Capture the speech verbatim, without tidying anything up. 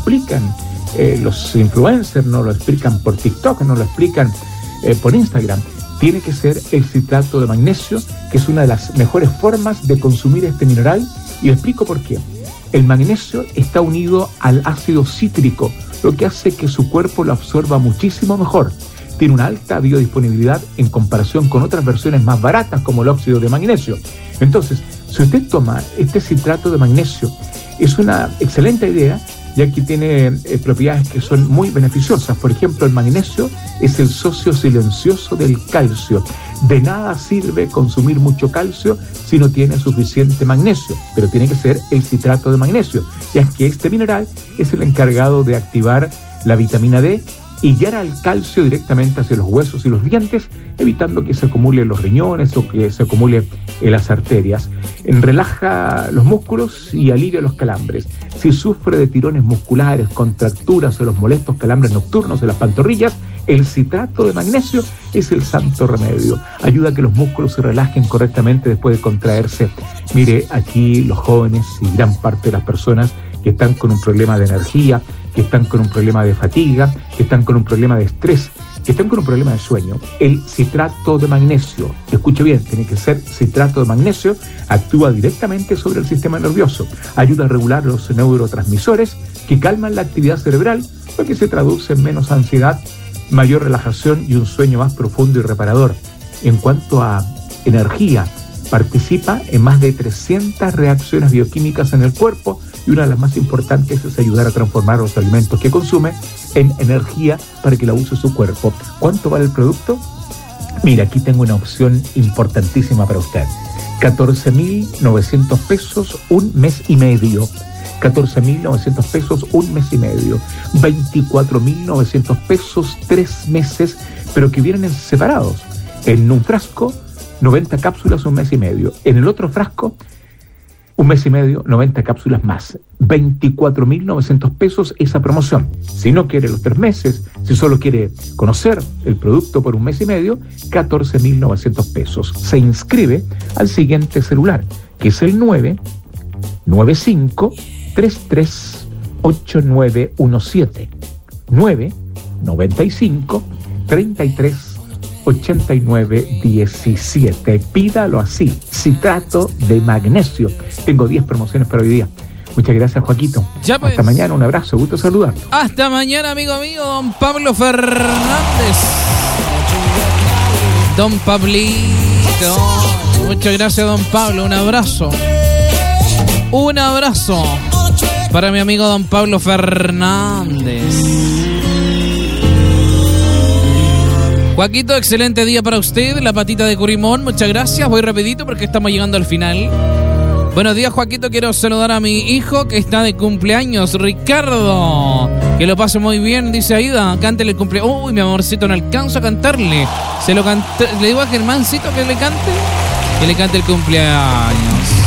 explican eh, los influencers, no lo explican por TikTok, no lo explican eh, por Instagram. Tiene que ser el citrato de magnesio, que es una de las mejores formas de consumir este mineral, y le explico por qué. El magnesio está unido al ácido cítrico, lo que hace que su cuerpo lo absorba muchísimo mejor. Tiene una alta biodisponibilidad en comparación con otras versiones más baratas como el óxido de magnesio. Entonces, si usted toma este citrato de magnesio, es una excelente idea, ya que tiene eh, propiedades que son muy beneficiosas. Por ejemplo, el magnesio es el socio silencioso del calcio. De nada sirve consumir mucho calcio si no tiene suficiente magnesio, pero tiene que ser el citrato de magnesio, ya que este mineral es el encargado de activar la vitamina D y guiar al calcio directamente hacia los huesos y los dientes, evitando que se acumule en los riñones o que se acumule en las arterias. Relaja los músculos y alivia los calambres. Si sufre de tirones musculares, contracturas o los molestos calambres nocturnos de las pantorrillas, el citrato de magnesio es el santo remedio. Ayuda a que los músculos se relajen correctamente después de contraerse. Mire, aquí los jóvenes y gran parte de las personas que están con un problema de energía, que están con un problema de fatiga, que están con un problema de estrés, que están con un problema de sueño, el citrato de magnesio, escuche bien, tiene que ser citrato de magnesio, actúa directamente sobre el sistema nervioso, ayuda a regular los neurotransmisores que calman la actividad cerebral, lo que se traduce en menos ansiedad, mayor relajación y un sueño más profundo y reparador. En cuanto a energía, participa en más de trescientas reacciones bioquímicas en el cuerpo, y una de las más importantes es ayudar a transformar los alimentos que consume en energía para que la use su cuerpo. ¿Cuánto vale el producto? Mira, aquí tengo una opción importantísima para usted. catorce mil novecientos pesos, un mes y medio. catorce mil novecientos pesos, un mes y medio. veinticuatro mil novecientos pesos, tres meses, pero que vienen separados. En un frasco, noventa cápsulas, un mes y medio. En el otro frasco, un mes y medio, noventa cápsulas más. veinticuatro mil novecientos pesos esa promoción. Si no quiere los tres meses, si solo quiere conocer el producto por un mes y medio, catorce mil novecientos pesos. Se inscribe al siguiente celular, que es el nueve nueve cinco tres tres ocho nueve uno siete. nueve nueve cinco tres tres ochenta y nueve diecisiete. Pídalo así, citrato de magnesio. Tengo diez promociones para hoy día. Muchas gracias, Joaquito. Ya pues. Hasta mañana, un abrazo, gusto saludar. Hasta mañana, amigo mío, don Pablo Fernández. Don Pablito. Muchas gracias, don Pablo. Un abrazo. Un abrazo para mi amigo don Pablo Fernández. Joaquito, excelente día para usted, la patita de Curimón, muchas gracias, voy rapidito porque estamos llegando al final. Buenos días, Joaquito, quiero saludar a mi hijo que está de cumpleaños, Ricardo, que lo pase muy bien, dice Aida, cántele el cumpleaños. Uy, mi amorcito, no alcanzo a cantarle, se lo canté, le digo a Germancito que le cante, que le cante el cumpleaños.